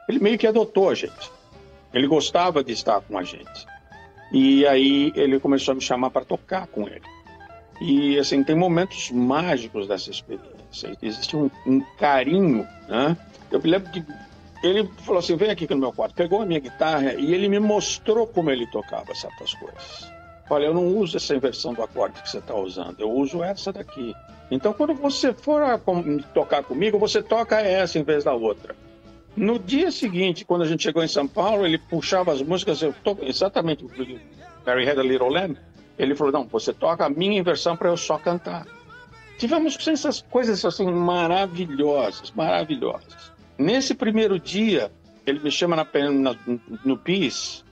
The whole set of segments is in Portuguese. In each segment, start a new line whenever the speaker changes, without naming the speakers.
Ele meio que adotou a gente. Ele gostava de estar com a gente. E aí ele começou a me chamar para tocar com ele. E, assim, tem momentos mágicos dessa experiência. Existe um carinho, né? Eu me lembro que ele falou assim, vem aqui no meu quarto. Pegou a minha guitarra e ele me mostrou como ele tocava certas coisas. Olha, eu não uso essa inversão do acorde que você está usando, eu uso essa daqui. Então, quando você for tocar comigo, você toca essa em vez da outra. No dia seguinte, quando a gente chegou em São Paulo, ele puxava as músicas, exatamente, Mary Had a Little Lamb, ele falou, não, você toca a minha versão para eu só cantar. Tivemos essas coisas assim maravilhosas, maravilhosas. Nesse primeiro dia, ele me chama no PIS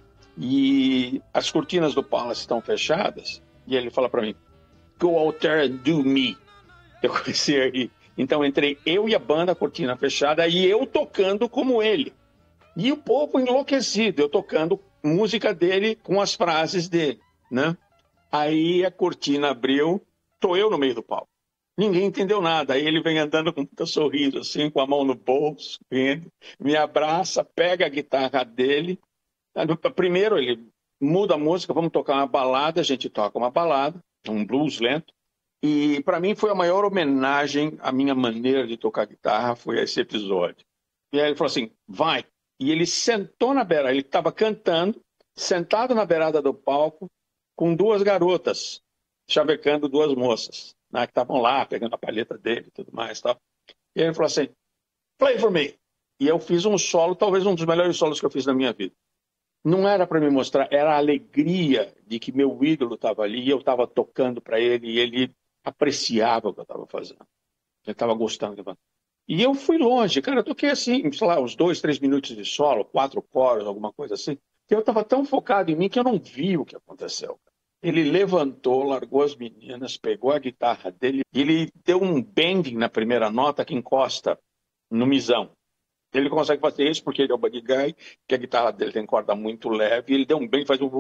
e as cortinas do Palace estão fechadas e ele fala para mim, go out there and do me. Eu comecei a rir. Então entrei eu e a banda, a cortina fechada, e eu tocando como ele. E o povo enlouquecido, eu tocando música dele com as frases dele, né? Aí a cortina abriu, tô eu no meio do palco. Ninguém entendeu nada. Aí ele vem andando com um sorriso, assim, com a mão no bolso, me abraça, pega a guitarra dele. Primeiro ele muda a música, vamos tocar uma balada, a gente toca uma balada, um blues lento. E para mim foi a maior homenagem à minha maneira de tocar guitarra, foi esse episódio. E aí ele falou assim, vai. E ele sentou na beirada, ele estava cantando, sentado na beirada do palco, com duas garotas, chavecando duas moças, né, que estavam lá, pegando a palheta dele e tudo mais. Tal. E aí ele falou assim, play for me. E eu fiz um solo, talvez um dos melhores solos que eu fiz na minha vida. Não era para me mostrar, era a alegria de que meu ídolo estava ali, e eu estava tocando para ele, e ele apreciava o que eu estava fazendo. Ele estava gostando. E eu fui longe, cara, eu toquei assim, sei lá, uns 2, 3 minutos de solo, 4 coros, alguma coisa assim, que eu estava tão focado em mim que eu não vi o que aconteceu. Ele levantou, largou as meninas, pegou a guitarra dele, e ele deu um bending na primeira nota que encosta no misão. Ele consegue fazer isso porque ele é o Buddy Guy, que a guitarra dele tem corda muito leve, e ele deu um bending, faz um...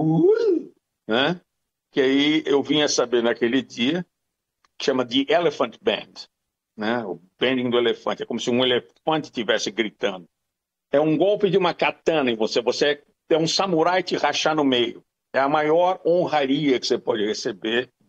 né? Que aí eu vim a saber naquele dia, que chama de Elephant Band, né? O bending do elefante. É como se um elefante estivesse gritando. É um golpe de uma katana em você. Você é um samurai te rachar no meio. É a maior honraria que você pode receber